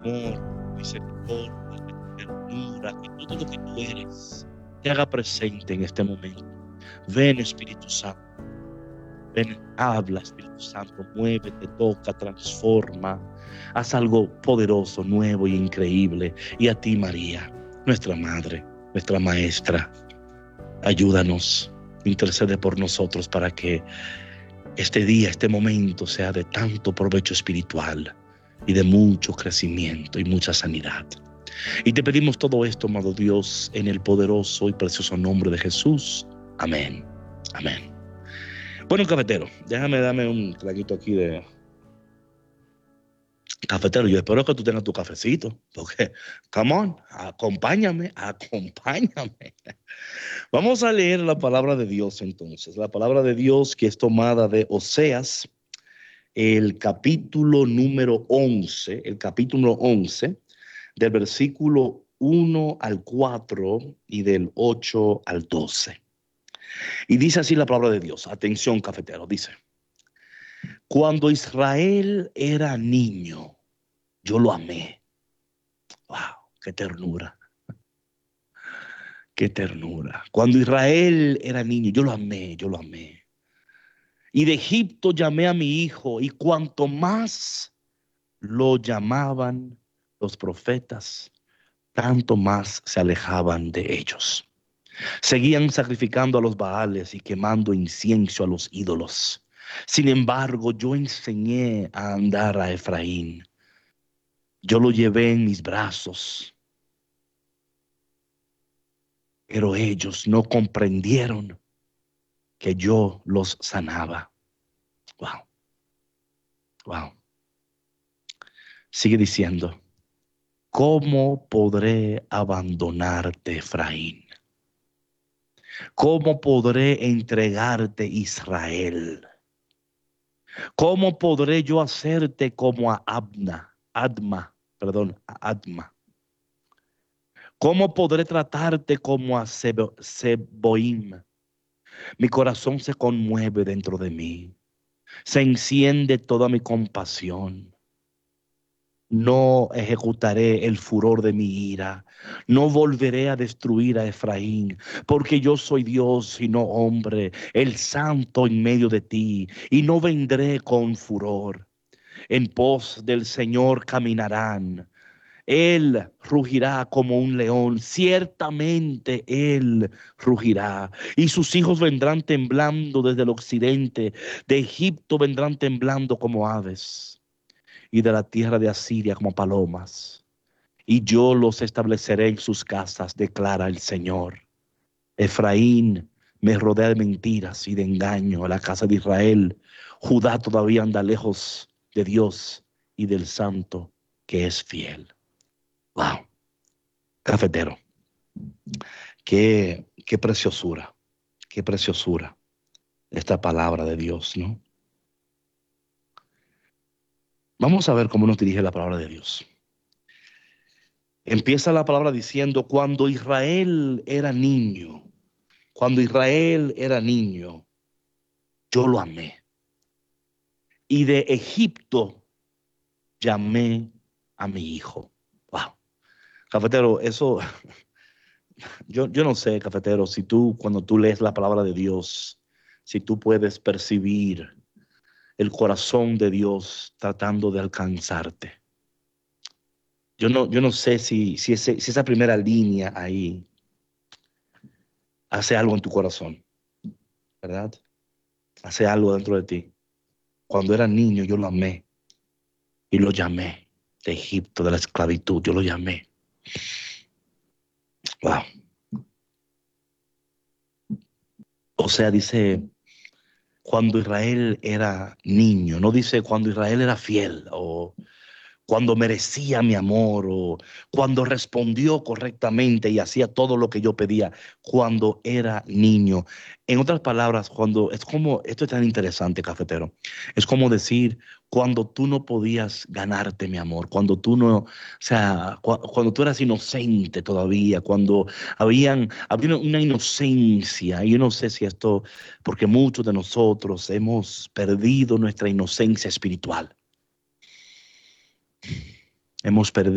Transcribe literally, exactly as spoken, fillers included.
amor, misericordia, ternura, que todo lo que tú eres te haga presente en este momento. Ven, Espíritu Santo. Ven, habla, Espíritu Santo, muévete, toca, transforma, haz algo poderoso, nuevo y increíble. Y a ti, María, nuestra Madre, nuestra Maestra, ayúdanos, intercede por nosotros para que este día, este momento sea de tanto provecho espiritual y de mucho crecimiento y mucha sanidad. Y te pedimos todo esto, amado Dios, en el poderoso y precioso nombre de Jesús. Amén. Amén. Bueno, cafetero, déjame darme un traguito aquí de cafetero. Yo espero que tú tengas tu cafecito, porque, come on, acompáñame, acompáñame. Vamos a leer la palabra de Dios entonces. La palabra de Dios que es tomada de Oseas, el capítulo número once, el capítulo once, del versículo uno al cuatro y del ocho al doce. Y dice así la palabra de Dios. Atención, cafetero, dice: cuando Israel era niño, yo lo amé. Wow, qué ternura, qué ternura. Cuando Israel era niño, yo lo amé, yo lo amé. Y de Egipto llamé a mi hijo, y cuanto más lo llamaban los profetas, tanto más se alejaban de ellos. Seguían sacrificando a los Baales y quemando incienso a los ídolos. Sin embargo, yo enseñé a andar a Efraín. Yo lo llevé en mis brazos, pero ellos no comprendieron que yo los sanaba. Wow, wow. Sigue diciendo: ¿cómo podré abandonarte, Efraín? ¿Cómo podré entregarte, Israel? ¿Cómo podré yo hacerte como a Abna, Adma, perdón, a Adma? ¿Cómo podré tratarte como a Sebo, Seboim? Mi corazón se conmueve dentro de mí. Se enciende toda mi compasión. No ejecutaré el furor de mi ira. No volveré a destruir a Efraín, porque yo soy Dios y no hombre, el santo en medio de ti, y no vendré con furor. En pos del Señor caminarán. Él rugirá como un león, ciertamente él rugirá, y sus hijos vendrán temblando desde el occidente, de Egipto vendrán temblando como aves, y de la tierra de Asiria como palomas. Y yo los estableceré en sus casas, declara el Señor. Efraín me rodea de mentiras y de engaño, a la casa de Israel. Judá todavía anda lejos de Dios y del Santo que es fiel. Wow, cafetero, qué, qué preciosura, qué preciosura esta palabra de Dios, ¿no? Vamos a ver cómo nos dirige la palabra de Dios. Empieza la palabra diciendo: cuando Israel era niño, cuando Israel era niño, yo lo amé. Y de Egipto llamé a mi hijo. Wow, cafetero, eso, yo, yo no sé, cafetero, si tú, cuando tú lees la palabra de Dios, si tú puedes percibir el corazón de Dios tratando de alcanzarte. Yo no, yo no sé si, si, ese, si esa primera línea ahí hace algo en tu corazón, ¿verdad? Hace algo dentro de ti. Cuando era niño yo lo amé y lo llamé de Egipto, de la esclavitud, yo lo llamé. Wow. O sea, dice cuando Israel era niño, no dice cuando Israel era fiel o cuando merecía mi amor o cuando respondió correctamente y hacía todo lo que yo pedía cuando era niño. En otras palabras, cuando es como, esto es tan interesante, cafetero, es como decir cuando tú no podías ganarte mi amor, cuando tú no, o sea, cu- cuando tú eras inocente todavía, cuando habían, había una inocencia, y yo no sé si esto, porque muchos de nosotros hemos perdido nuestra inocencia espiritual. Hemos perdido